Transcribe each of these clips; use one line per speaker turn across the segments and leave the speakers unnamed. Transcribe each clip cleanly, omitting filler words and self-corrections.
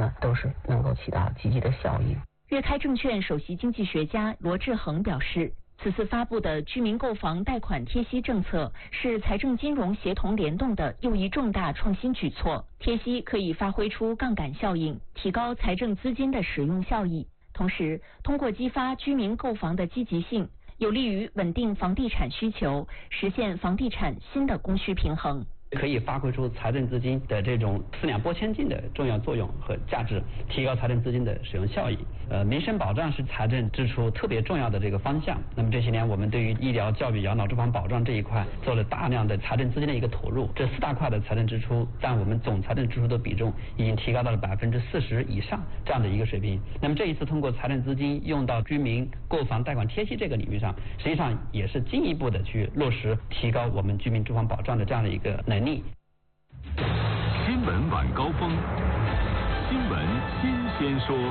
呢，都是能够起到积极的效应。
粤开证券首席经济学家罗志恒表示，此次发布的居民购房贷款贴息政策是财政金融协同联动的又一重大创新举措。贴息可以发挥出杠杆效应，提高财政资金的使用效益，同时通过激发居民购房的积极性，有利于稳定房地产需求，实现房地产新的供需平衡。
可以发挥出财政资金的这种四两拨千斤的重要作用和价值，提高财政资金的使用效益。民生保障是财政支出特别重要的这个方向。那么这些年我们对于医疗、教育、养老、住房保障这一块做了大量的财政资金的一个投入，这4大块的财政支出占我们总财政支出的比重已经提高到了40%以上这样的一个水平。那么这一次通过财政资金用到居民购房贷款贴息这个领域上，实际上也是进一步的去落实提高我们居民住房保障的这样的一个能力。
新闻晚高峰，新闻新鲜说。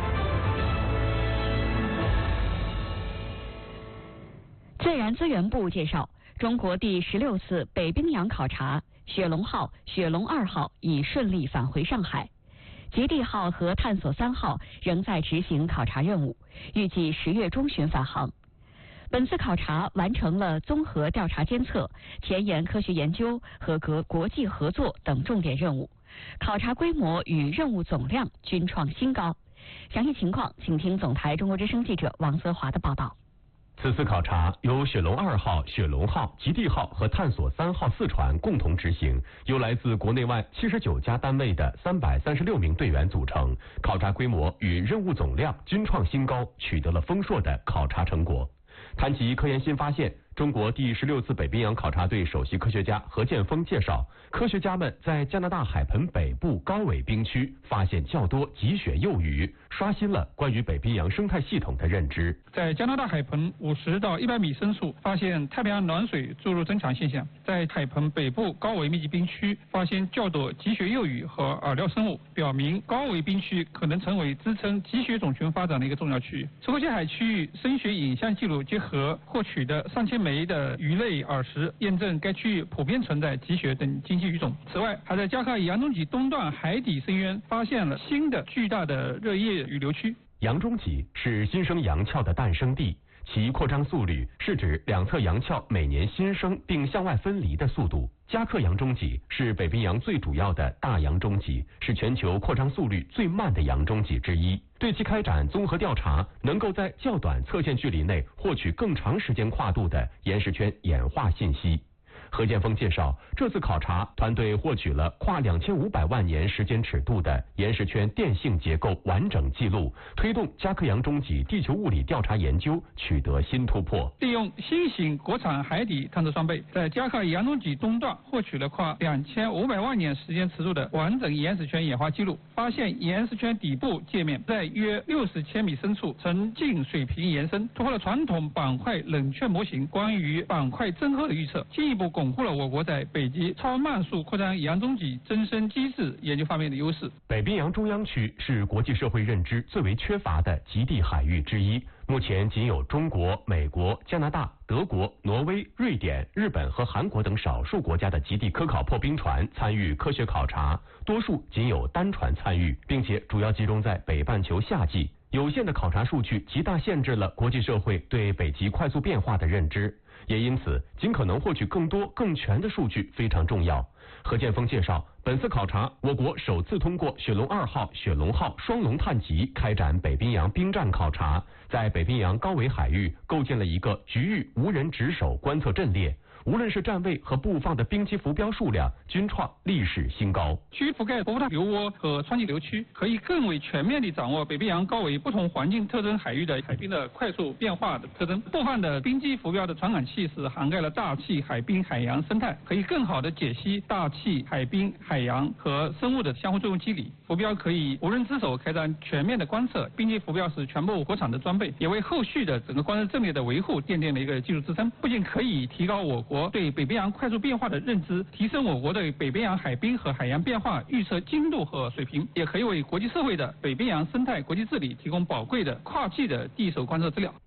自然资源部介绍，中国第16次北冰洋考察雪龙号、雪龙2号已顺利返回上海，极地号和探索3号仍在执行考察任务，预计10月中旬返航。本次考察完成了综合调查监测、前沿科学研究和国际合作等重点任务，考察规模与任务总量均创新高。详细情况，请听总台中国之声记者王泽华的报道。
此次考察由雪龙2号、雪龙号、极地号和探索3号4船共同执行，由来自国内外79家单位的336名队员组成，考察规模与任务总量均创新高，取得了丰硕的考察成果。谈及科研新发现，中国第16次北冰洋考察队首席科学家何建峰介绍，科学家们在加拿大海盆北部高纬冰区发现较多极雪幼鱼，刷新了关于北冰洋生态系统的认知。
在加拿大海盆50到100米深处发现太平洋暖水注入增强现象，在海盆北部高纬密集冰区发现较多极雪幼鱼和饵料生物，表明高纬冰区可能成为支撑极雪种群发展的一个重要区域。此后界海区域声学影像记录结合获取的上千枚的鱼类饵食，验证该区域普遍存在极雪等经济鱼种。此外，还在加克洋中脊东段海底深渊发现了新的巨大的热液雨流区。
洋中脊是新生洋鞘的诞生地，其扩张速率是指两侧洋鞘每年新生并向外分离的速度。加克洋中脊是北冰洋最主要的大洋中脊，是全球扩张速率最慢的洋中脊之一。对其开展综合调查，能够在较短测线距离内获取更长时间跨度的岩石圈演化信息。何建峰介绍，这次考察团队获取了跨2500万年时间尺度的岩石圈电性结构完整记录，推动加克洋中脊地球物理调查研究取得新突破。
利用新型国产海底探测装备，在加克洋中脊东段获取了跨2500万年时间尺度的完整岩石圈演化记录，发现岩石圈底部界面在约60千米深处呈近水平延伸，突破了传统板块冷却模型关于板块增厚的预测，进一步巩固了我国在北极超慢速扩张洋中脊增生机制研究方面的优势。
北冰洋中央区是国际社会认知最为缺乏的极地海域之一，目前仅有中国、美国、加拿大、德国、挪威、瑞典、日本和韩国等少数国家的极地科考破冰船参与科学考察，多数仅有单船参与，并且主要集中在北半球夏季。有限的考察数据极大限制了国际社会对北极快速变化的认知，也因此尽可能获取更多更全的数据非常重要。何建峰介绍，本次考察我国首次通过雪龙2号、雪龙号双龙探级开展北冰洋冰战考察，在北冰洋高纬海域构建了一个局域无人值守观测阵列，无论是站位和布放的冰基浮标数量均创历史新高。
区域覆盖波涛流涡和川崎流区，可以更为全面地掌握北冰洋高纬不同环境特征海域的海冰的快速变化的特征。布放的冰基浮标的传感器是涵盖了大气、海冰、海洋生态，可以更好地解析大气、海冰、海洋和生物的相互作用机理。浮标可以无人之手开展全面的观测，冰基浮标是全部国产的装备，也为后续的整个观测阵列的维护奠定了一个技术支撑。不仅可以提高我国对北冰洋快速变化的认知，提升我国对北冰洋海冰和海洋变化预测精度和水平，也可以为国际社会的北冰洋生态国际治理提供宝贵的跨季的地手观测资料。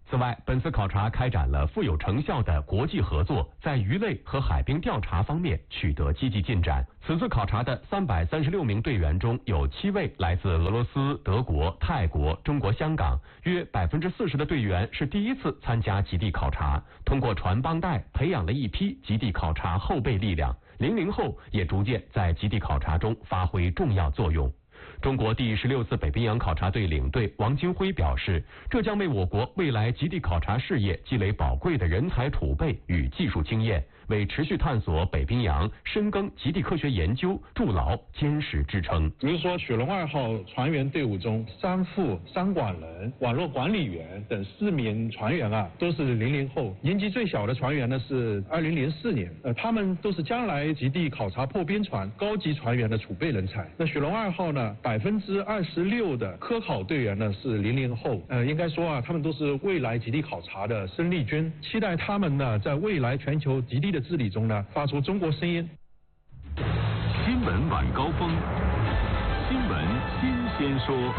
此外，本次考察开展了富有成效的国际合作，在鱼类和海冰调查方面取得积极进展。此次考察的336名队员中，有7位来自俄罗斯、德国、泰国、中国香港，约40%的队员是第一次参加极地考察。通过传帮带，培养了一批极地考察后备力量，00后也逐渐在极地考察中发挥重要作用。中国第16次北冰洋考察队领队王金辉表示，这将为我国未来极地考察事业积累宝贵的人才储备与技术经验，为持续探索北冰洋、深耕极地科学研究筑牢坚实支撑。
比如说，雪龙2号船员队伍中，3副商管人、网络管理员等4名船员都是00后，年纪最小的船员呢是2004年，他们都是将来极地考察破冰船高级船员的储备人才。那雪龙2号呢，26%的科考队员呢是00后，应该说他们都是未来极地考察的生力军，期待他们呢在未来全球极地的治理中呢发出中国声音。
新闻晚高峰，新闻新鲜说。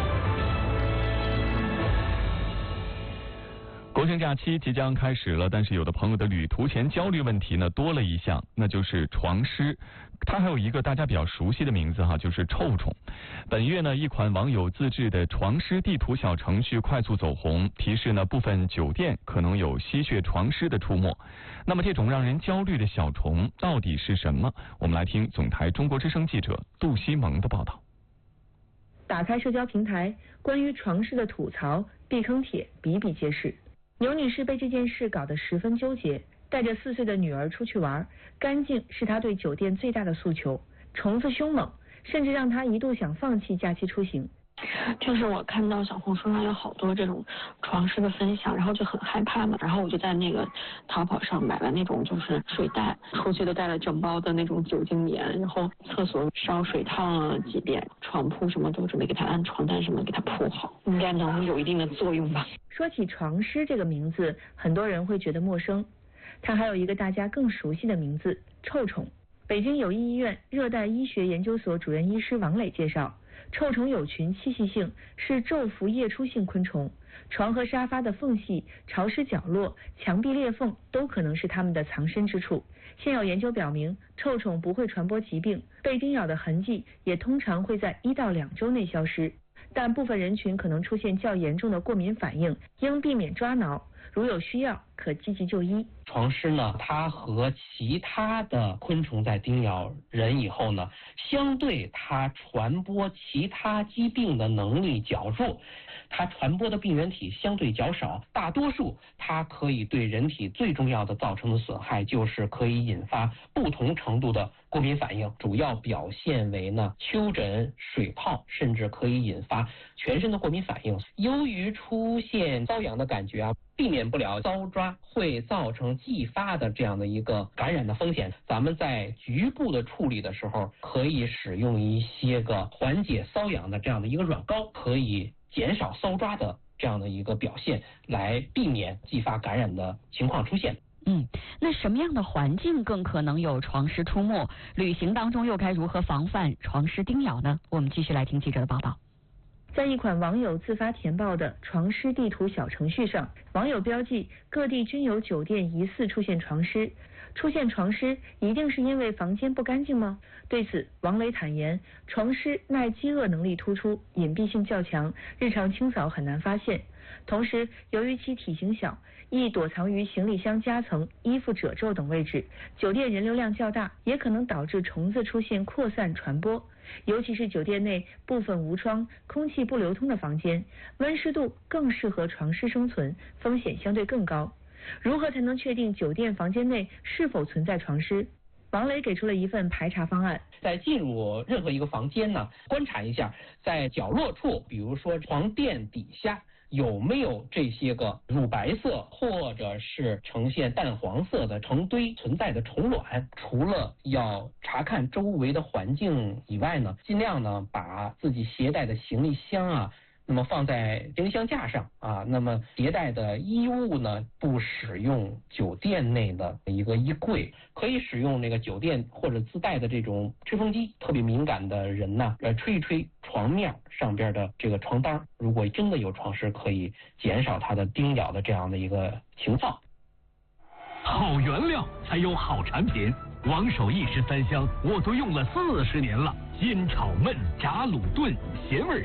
国庆假期即将开始了，但是有的朋友的旅途前焦虑问题呢多了一项，那就是床虱。它还有一个大家比较熟悉的名字就是臭虫。本月呢，一款网友自制的床虱地图小程序快速走红，提示呢部分酒店可能有吸血床虱的出没。那么这种让人焦虑的小虫到底是什么？我们来听总台中国之声记者杜西蒙的报道。
打开社交平台，关于床虱的吐槽、避坑帖比比皆是。牛女士被这件事搞得十分纠结，带着4岁的女儿出去玩，干净是她对酒店最大的诉求，虫子凶猛，甚至让她一度想放弃假期出行。
就是我看到小红书上有好多这种床虱的分享，然后就很害怕嘛，然后我就在那个淘宝上买了那种就是水袋，出去都带了整包的那种酒精棉，然后厕所烧水烫了几遍，床铺什么都准备给它安床单什么给它铺好，应该能有一定的作用吧。
说起床虱这个名字，很多人会觉得陌生，它还有一个大家更熟悉的名字——臭虫。北京友谊医院热带医学研究所主任医师王磊介绍，臭虫有群栖息性，是昼伏夜出性昆虫，床和沙发的缝隙、潮湿角落、墙壁裂缝都可能是它们的藏身之处。现有研究表明，臭虫不会传播疾病，被叮咬的痕迹也通常会在1到2周内消失，但部分人群可能出现较严重的过敏反应，应避免抓挠，如有需要可积极就医。
床虱呢，它和其他的昆虫在叮咬人以后呢，相对它传播其他疾病的能力较弱，它传播的病原体相对较少，大多数它可以对人体最重要的造成的损害就是可以引发不同程度的过敏反应，主要表现为呢丘疹、水泡，甚至可以引发全身的过敏反应。由于出现瘙痒的感觉避免不了搔抓，会造成继发的这样的一个感染的风险。咱们在局部的处理的时候，可以使用一些个缓解瘙痒的这样的一个软膏，可以减少搔抓的这样的一个表现，来避免继发感染的情况出现。
那什么样的环境更可能有床虱出没？旅行当中又该如何防范床虱叮咬呢？我们继续来听记者的报道。
在一款网友自发填报的床虱地图小程序上，网友标记各地均有酒店疑似出现床虱。出现床虱一定是因为房间不干净吗？对此，王磊坦言，床虱耐饥饿能力突出，隐蔽性较强，日常清扫很难发现。同时，由于其体型小，易躲藏于行李箱夹层、衣服褶皱等位置，酒店人流量较大，也可能导致虫子出现扩散传播。尤其是酒店内部分无窗、空气不流通的房间，温湿度更适合床虱生存，风险相对更高。如何才能确定酒店房间内是否存在床虱？王磊给出了一份排查方案。
在进入任何一个房间呢，观察一下在角落处，比如说床垫底下有没有这些个乳白色或者是呈现淡黄色的成堆存在的虫卵。除了要查看周围的环境以外呢，尽量呢把自己携带的行李箱那么放在冰箱架上啊，那么携带的衣物呢，不使用酒店内的一个衣柜，可以使用那个酒店或者自带的这种吹风机。特别敏感的人呢，吹一吹床面上边的这个床单，如果真的有床虱，可以减少它的叮咬的这样的一个情况。
好原料才有好产品，王守义13香我都用了40年了，煎炒焖炸卤炖，咸味